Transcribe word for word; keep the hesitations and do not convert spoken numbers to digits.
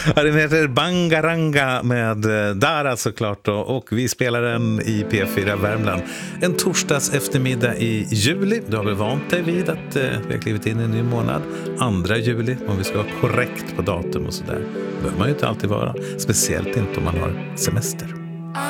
Ja, den heter Bangaranga med Dara såklart då, och vi spelar den i P fyra Värmland en torsdags eftermiddag i juli. Du har väl vant dig vid att eh, vi har klivit in i en ny månad, andra juli, om vi ska vara korrekt på datum och sådär. Det behöver man ju inte alltid vara, speciellt inte om man har semester.